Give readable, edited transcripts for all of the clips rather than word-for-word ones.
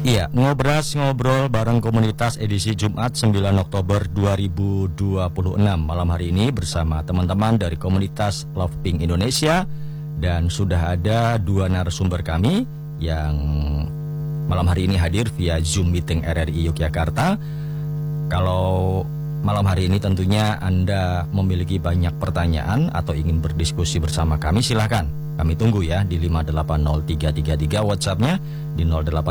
Iya, ngobrol bareng komunitas edisi Jumat 9 Oktober 2026 malam hari ini bersama teman-teman dari komunitas Love Pink Indonesia. Dan sudah ada dua narasumber kami yang malam hari ini hadir via Zoom Meeting RRI Yogyakarta. Kalau malam hari ini tentunya Anda memiliki banyak pertanyaan atau ingin berdiskusi bersama kami, silahkan. Kami tunggu ya di 5803333 WhatsApp-nya di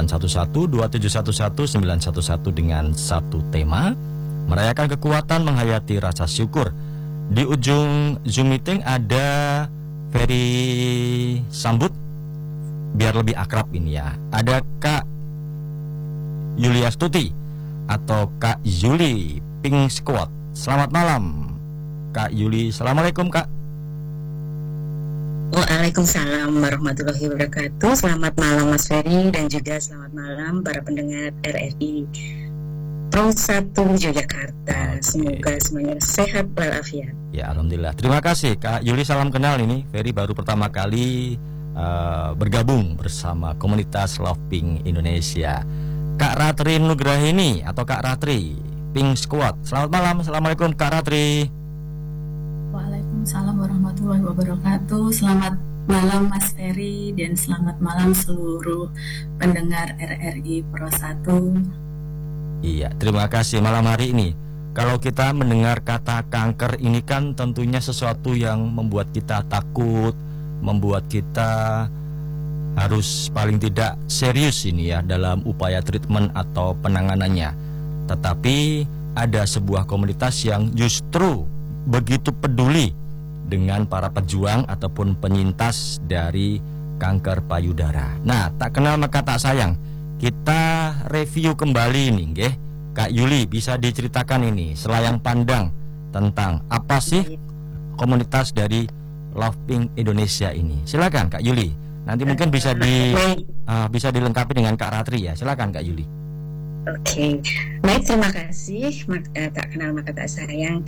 0811-2711-911 dengan satu tema, merayakan kekuatan menghayati rasa syukur. Di ujung Zoom Meeting ada Ferry Sambut, biar lebih akrab ini ya. Ada Kak Yulia Stuti atau Kak Yuli Pink Squad. Selamat malam Kak Yuli. Assalamualaikum Kak. Waalaikumsalam warahmatullahi wabarakatuh. Selamat malam Mas Ferry dan juga selamat malam para pendengar RRI Pro 1 Yogyakarta. Semoga semuanya sehat walafiat. Ya, alhamdulillah. Terima kasih Kak Yuli, salam kenal ini. Ferry baru pertama kali bergabung bersama komunitas Love Pink Indonesia. Kak Ratri Nugrahini atau Kak Ratri Pink Squad. Selamat malam. Assalamualaikum Kak Ratri. Waalaikumsalam warahmatullahi wabarakatuh. Selamat malam Mas Ferry dan selamat malam seluruh pendengar RRI Pro 1. Iya, terima kasih. Malam hari ini kalau kita mendengar kata kanker ini kan tentunya sesuatu yang membuat kita takut, membuat kita harus paling tidak serius ini ya dalam upaya treatment atau penanganannya. Tetapi ada sebuah komunitas yang justru begitu peduli dengan para pejuang ataupun penyintas dari kanker payudara. Nah, tak kenal maka tak sayang. Kita review kembali nih, nggih. Kak Yuli, bisa diceritakan ini selayang pandang tentang apa sih komunitas dari Love Pink Indonesia ini? Silakan Kak Yuli. Nanti mungkin bisa dilengkapi dengan Kak Ratri ya. Silakan Kak Yuli. Oke, baik, terima kasih. Tak kenal maka tak sayang.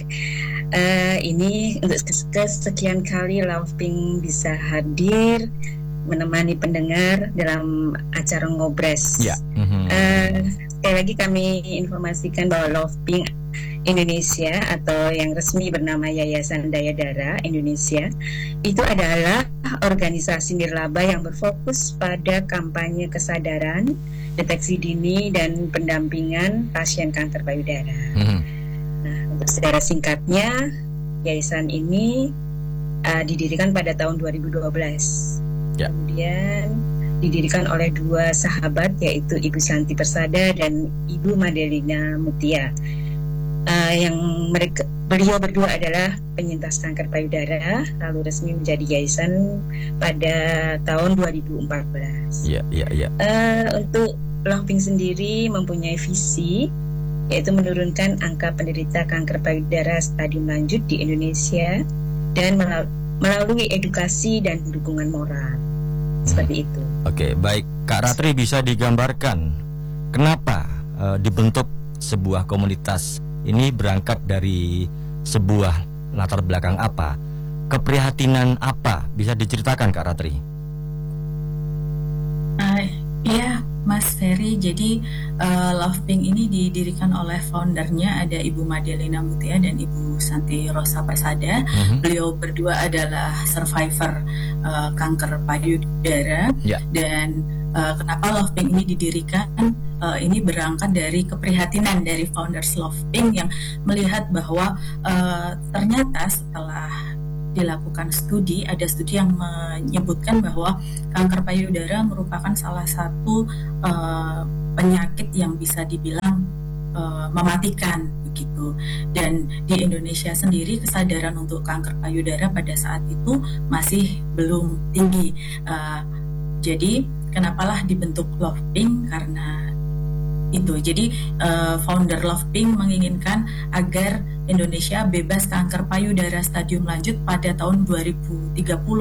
Ini untuk kesekian kali Love Pink bisa hadir menemani pendengar dalam acara ngobres. Ya. Sekali lagi kami informasikan bahwa Love Pink Indonesia atau yang resmi bernama Yayasan Daya Dara Indonesia itu adalah organisasi nirlaba yang berfokus pada kampanye kesadaran, deteksi dini dan pendampingan pasien kanker payudara. Nah, untuk secara singkatnya, yayasan ini didirikan pada tahun 2012. Ya. Kemudian didirikan oleh dua sahabat, yaitu Ibu Santi Persada dan Ibu Madelina Mutia. Beliau berdua adalah penyintas kanker payudara, lalu resmi menjadi yayasan pada tahun 2014. Iya. Untuk Love Pink sendiri mempunyai visi, yaitu menurunkan angka penderita kanker payudara stadium lanjut di Indonesia dan melalui edukasi dan dukungan moral. Seperti itu. Oke, baik. Kak Ratri, bisa digambarkan kenapa dibentuk sebuah komunitas ini, berangkat dari sebuah latar belakang apa? Keprihatinan apa? Bisa diceritakan Kak Ratri? Iya Mas Ferry, jadi Love Pink ini didirikan oleh foundernya ada Ibu Madelina Mutia dan Ibu Santi Rosa Persada. Beliau berdua adalah survivor kanker payudara. Dan kenapa Love Pink ini didirikan? Ini berangkat dari keprihatinan dari founders Love Pink yang melihat bahwa ternyata setelah dilakukan studi, ada studi yang menyebutkan bahwa kanker payudara merupakan salah satu penyakit yang bisa dibilang mematikan begitu. Dan di Indonesia sendiri kesadaran untuk kanker payudara pada saat itu masih belum tinggi. Jadi kenapalah dibentuk Love Pink karena itu. Jadi founder Love Pink menginginkan agar Indonesia bebas kanker payudara stadium lanjut pada tahun 2030.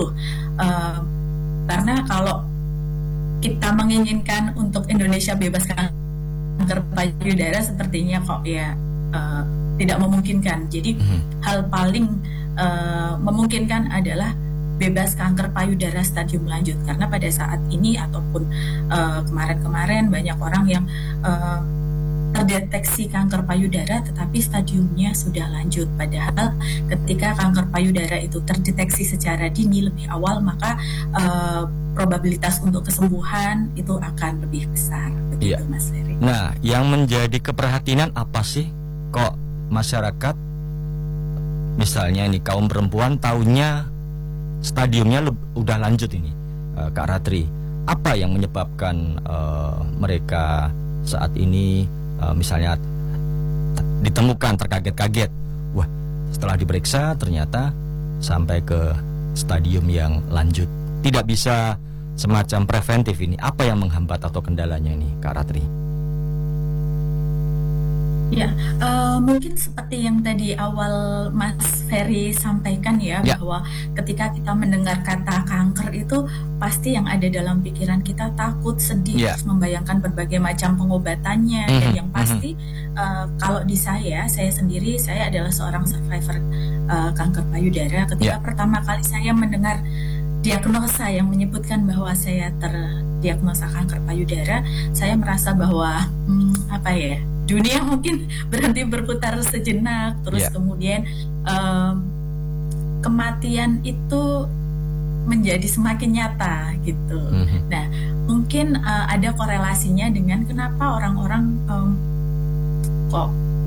Karena kalau kita menginginkan untuk Indonesia bebas kanker payudara sepertinya kok ya tidak memungkinkan. Jadi hal paling memungkinkan adalah bebas kanker payudara stadium lanjut, karena pada saat ini ataupun kemarin-kemarin banyak orang yang terdeteksi kanker payudara tetapi stadiumnya sudah lanjut, padahal ketika kanker payudara itu terdeteksi secara dini lebih awal, maka probabilitas untuk kesembuhan itu akan lebih besar. Begitu, Mas Ferry. Nah, yang menjadi keprihatinan apa sih kok masyarakat misalnya ini kaum perempuan taunya stadiumnya udah lanjut ini, Kak Ratri? Apa yang menyebabkan mereka saat ini misalnya ditemukan terkaget-kaget, wah setelah diperiksa ternyata sampai ke stadium yang lanjut, tidak bisa semacam preventif ini? Apa yang menghambat atau kendalanya ini, Kak Ratri? Ya, mungkin seperti yang tadi awal Mas Ferry sampaikan ya, bahwa ketika kita mendengar kata kanker itu pasti yang ada dalam pikiran kita takut, sedih, terus membayangkan berbagai macam pengobatannya. Dan yang pasti kalau di saya sendiri, saya adalah seorang survivor kanker payudara. Ketika pertama kali saya mendengar diagnosa yang menyebutkan bahwa saya terdiagnosa kanker payudara, saya merasa bahwa dunia mungkin berhenti berputar sejenak, terus kemudian kematian itu menjadi semakin nyata gitu. Nah, mungkin ada korelasinya dengan kenapa orang-orang kok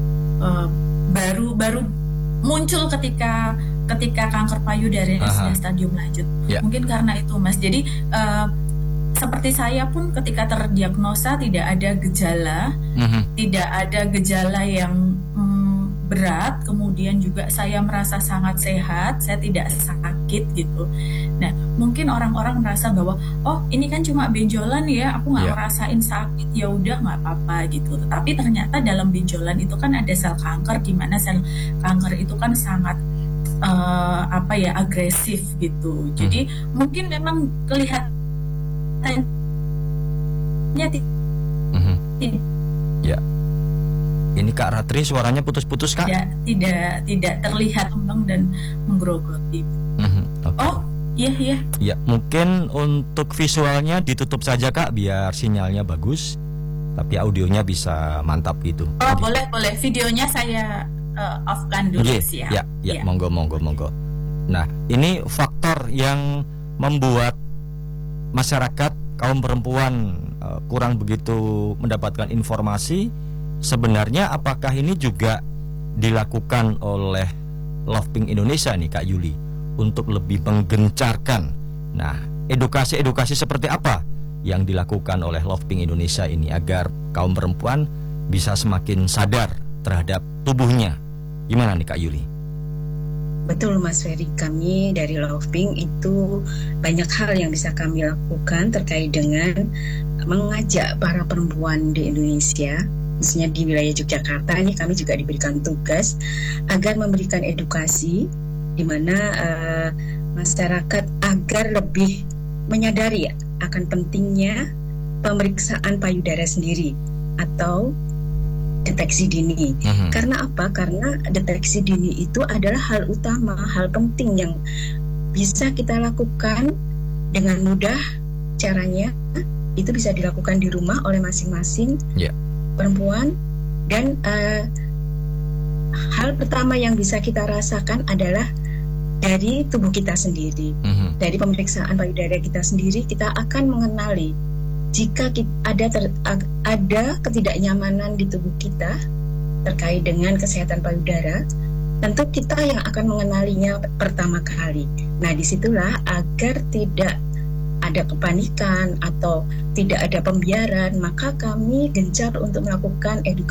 baru muncul ketika kanker payudara sudah stadium lanjut. Mungkin karena itu, Mas. Jadi seperti saya pun ketika terdiagnosa tidak ada gejala yang berat, kemudian juga saya merasa sangat sehat, saya tidak sakit gitu. Nah, mungkin orang-orang merasa bahwa ini kan cuma benjolan ya, aku nggak ngerasain sakit, ya udah nggak apa-apa gitu. Tetapi ternyata dalam benjolan itu kan ada sel kanker, di mana sel kanker itu kan sangat agresif gitu. Jadi mungkin memang kelihatan Ini Kak Ratri suaranya putus-putus, Kak? Tidak terlihat kembang dan menggerogoti. Iya. Ya, mungkin untuk visualnya ditutup saja, Kak, biar sinyalnya bagus, tapi audionya bisa mantap gitu. Boleh. Videonya saya off-kan dulu sih ya. Monggo. Nah, ini faktor yang membuat masyarakat kaum perempuan kurang begitu mendapatkan informasi. Sebenarnya apakah ini juga dilakukan oleh Lovepink Indonesia nih, Kak Yuli, untuk lebih menggencarkan? Nah, edukasi seperti apa yang dilakukan oleh Lovepink Indonesia ini agar kaum perempuan bisa semakin sadar terhadap tubuhnya? Gimana nih, Kak Yuli? Betul, Mas Ferry, kami dari Lovepink itu banyak hal yang bisa kami lakukan terkait dengan mengajak para perempuan di Indonesia, khususnya di wilayah Yogyakarta ini. Kami juga diberikan tugas agar memberikan edukasi di mana masyarakat agar lebih menyadari akan pentingnya pemeriksaan payudara sendiri atau deteksi dini. Karena apa? Karena deteksi dini itu adalah hal utama, hal penting yang bisa kita lakukan dengan mudah. Caranya itu bisa dilakukan di rumah oleh masing-masing perempuan. Dan hal pertama yang bisa kita rasakan adalah dari tubuh kita sendiri. Dari pemeriksaan payudara kita sendiri, kita akan mengenali jika ada ketidaknyamanan di tubuh kita terkait dengan kesehatan payudara. Tentu kita yang akan mengenalinya pertama kali. Nah, disitulah agar tidak ada kepanikan atau tidak ada pembiaran, maka kami gencar untuk melakukan edukasi